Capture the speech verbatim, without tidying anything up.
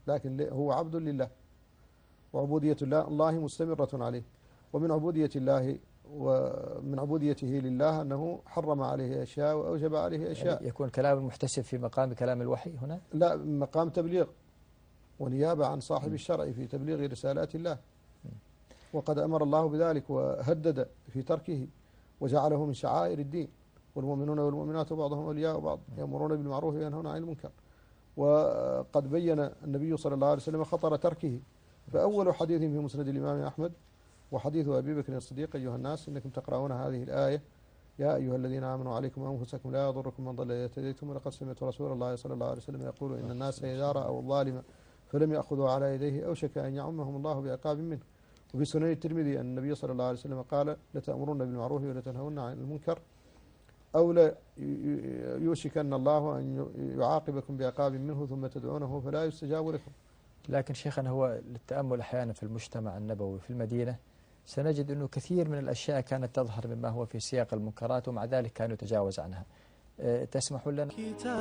لكن هو عبد لله، وعبودية الله الله مستمرة عليه. ومن عبودية الله ومن عبوديته لله أنه حرم عليه أشياء وأوجب عليه أشياء. يعني يكون كلام المحتسب في مقام كلام الوحي هنا؟ لا، مقام تبليغ ونيابة عن صاحب الشرع في تبليغ رسالات الله. وقد أمر الله بذلك وهدد في تركه وجعله من شعائر الدين. والمؤمنون والمؤمنات بعضهم أولياء بعض يأمرون بالمعروف وينهون عن المنكر. وقد بين النبي صلى الله عليه وسلم خطر تركه، فأول حديث في مسند الإمام أحمد وحديث أبي بكر الصديق: أيها الناس إنكم تقرؤون هذه الآية يا أيها الذين آمنوا عليكم أنفسكم لا يضركم من ضل إذا اهتديتم، ولقد سمعت رسول الله صلى الله عليه وسلم يقول إن الناس إذا رأوا الظالم فلم يأخذوا على يديه أوشك أن يعمهم الله بعقاب منه. وفي سنن الترمذي أن النبي صلى الله عليه وسلم قال: لتأمرون بالمعروف ولتنهون عن المنكر أو لا يوشكن الله أن يعاقبكم بعقاب منه ثم تدعونه فلا يستجاب لكم. لكن شيخنا هو للتأمل أحيانا في المجتمع النبوي في المدينة سنجد أنه كثير من الأشياء كانت تظهر مما هو في سياق المنكرات، ومع ذلك كانوا يتجاوز عنها. تسمحوا لنا